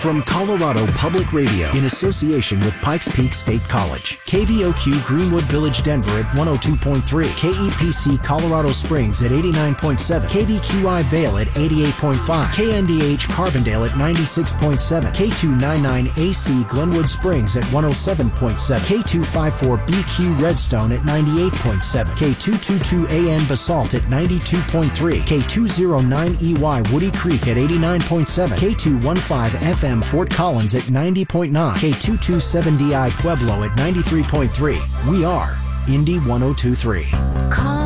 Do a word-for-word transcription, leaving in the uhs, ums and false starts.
From Colorado Public Radio in association with Pikes Peak State College. K V O Q Greenwood Village Denver at one oh two point three. K E P C Colorado Springs at eighty-nine point seven. K V Q I Vail at eighty-eight point five. K N D H Carbondale at ninety-six point seven. K two ninety-nine A C Glenwood Springs at one oh seven point seven. K two fifty-four B Q Redstone at ninety-eight point seven. K two twenty-two A N Basalt at ninety-two point three. K two oh nine E Y Woody Creek at eighty-nine point seven. K two fifteen F M Fort Collins at ninety point nine. K two twenty-seven D I Pueblo at ninety-three point three. We are Indy one oh two point three.